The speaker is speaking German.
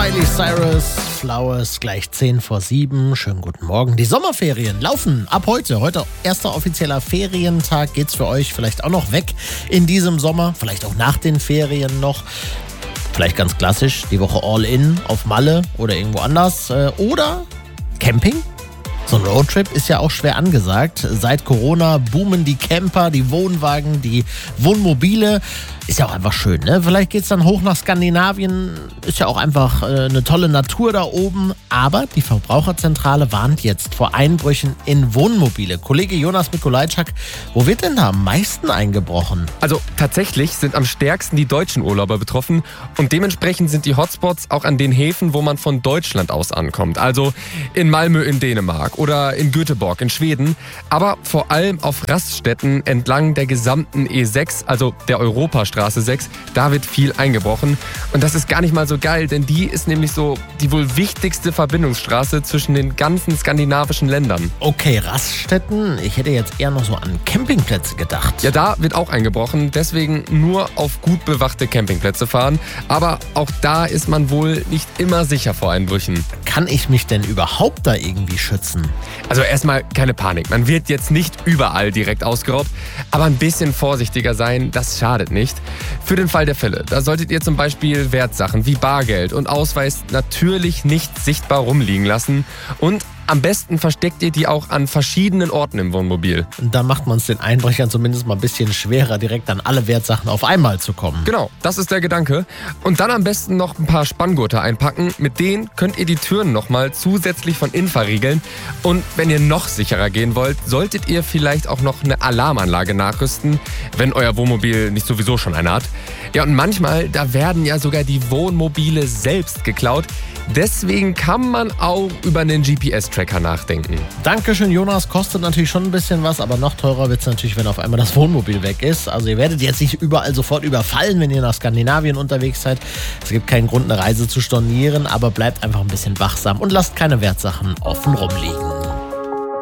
Miley Cyrus, Flowers, gleich 6:10. Schönen guten Morgen. Die Sommerferien laufen ab heute. Heute erster offizieller Ferientag. Geht's für euch vielleicht auch noch weg in diesem Sommer? Vielleicht auch nach den Ferien noch? Vielleicht ganz klassisch, die Woche All-In auf Malle oder irgendwo anders. Oder Camping? So ein Roadtrip ist ja auch schwer angesagt. Seit Corona boomen die Camper, die Wohnwagen, die Wohnmobile. Ist ja auch einfach schön, ne? Vielleicht geht's dann hoch nach Skandinavien. Ist ja auch einfach eine tolle Natur da oben. Aber die Verbraucherzentrale warnt jetzt vor Einbrüchen in Wohnmobile. Kollege Jonas Mikolajczak, wo wird denn da am meisten eingebrochen? Also tatsächlich sind am stärksten die deutschen Urlauber betroffen. Und dementsprechend sind die Hotspots auch an den Häfen, wo man von Deutschland aus ankommt. Also in Malmö in Dänemark oder in Göteborg in Schweden. Aber vor allem auf Raststätten entlang der gesamten E6, also der Europastraße 6, da wird viel eingebrochen. Und das ist gar nicht mal so geil, denn die ist nämlich so die wohl wichtigste Verbindungsstraße zwischen den ganzen skandinavischen Ländern. Okay, Raststätten. Ich hätte jetzt eher noch so an Campingplätze gedacht. Ja, da wird auch eingebrochen, deswegen nur auf gut bewachte Campingplätze fahren. Aber auch da ist man wohl nicht immer sicher vor Einbrüchen. Kann ich mich denn überhaupt da irgendwie schützen? Also erstmal keine Panik. Man wird jetzt nicht überall direkt ausgeraubt, aber ein bisschen vorsichtiger sein, das schadet nicht. Für den Fall der Fälle, da solltet ihr zum Beispiel Wertsachen wie Bargeld und Ausweis natürlich nicht sichtbar rumliegen lassen und am besten versteckt ihr die auch an verschiedenen Orten im Wohnmobil. Da macht man es den Einbrechern zumindest mal ein bisschen schwerer, direkt an alle Wertsachen auf einmal zu kommen. Genau, das ist der Gedanke. Und dann am besten noch ein paar Spanngurte einpacken. Mit denen könnt ihr die Türen nochmal zusätzlich von innen verriegeln. Und wenn ihr noch sicherer gehen wollt, solltet ihr vielleicht auch noch eine Alarmanlage nachrüsten, wenn euer Wohnmobil nicht sowieso schon eine hat. Ja, und manchmal, da werden ja sogar die Wohnmobile selbst geklaut. Deswegen kann man auch über einen GPS-Tracker nachdenken. Dankeschön, Jonas. Kostet natürlich schon ein bisschen was, aber noch teurer wird es natürlich, wenn auf einmal das Wohnmobil weg ist. Also ihr werdet jetzt nicht überall sofort überfallen, wenn ihr nach Skandinavien unterwegs seid. Es gibt keinen Grund, eine Reise zu stornieren, aber bleibt einfach ein bisschen wachsam und lasst keine Wertsachen offen rumliegen.